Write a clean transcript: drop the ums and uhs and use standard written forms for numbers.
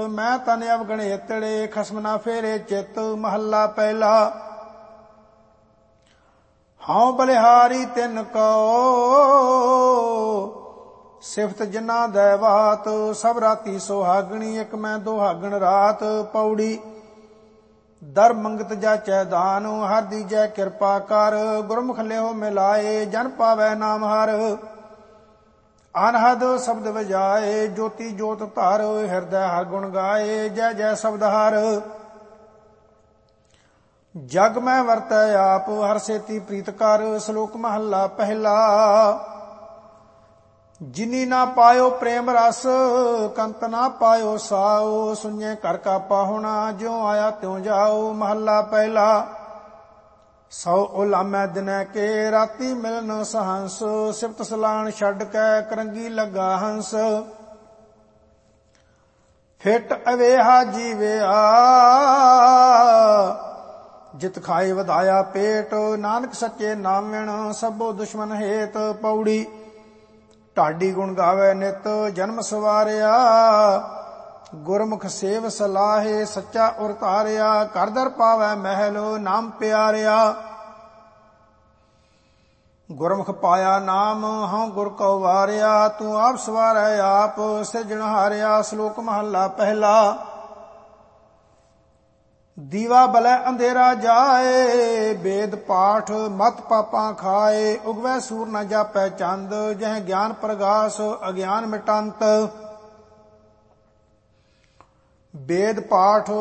मैं तन अवगण हेतड़े खसम ना फेरे चित। महला पहला। हाँ बलिहारी तिन को सिफत जिना दैवात। सब राती सुहागणी एक मैं दुहागण रात। पौड़ी। दर मंगत जाचै दान हर दीजै कृपा कर। गुरमुख लेहो मिलाए जन पावै नाम हर। अनहद शब्द बजाए ज्योति ज्योत धर। हृदय हर गुण गाए जय जय शब्द हर। जग में वरतै आप हर सेती प्रीत कर। श्लोक महला पहला। जिनी ना पायो प्रेम रस कंत ना पायो साओ। सुने घर का पाहुणा ज्यों आया त्यों जाओ। महला पहला। सौ ओलामै दिनै के राती मिलन सहंस। सिफत सलान छड़ कै करंगी लगा हंस। फिट अवेहा जीविया जित खाए वधाया पेट। नानक सच्चे नामिण सबो दुश्मन हेत। पौड़ी। ਢਾਡੀ गुण गावे नित जन्म सवारिया। गुरमुख सेव सलाहे सच्चा उर तारिया। घर दर पावै महल नाम प्यारिया। गुरमुख पाया नाम हाँ गुर को वारिया। तू आप सवारै आप सिरजनहारिया। श्लोक महला पहला। दीवा बलै अंधेरा जाए वेद पाठ मत पापा खाए। उगवै सूर न जापै चंद जह ज्ञान प्रगास अज्ञान मिटंत। वेद पाठ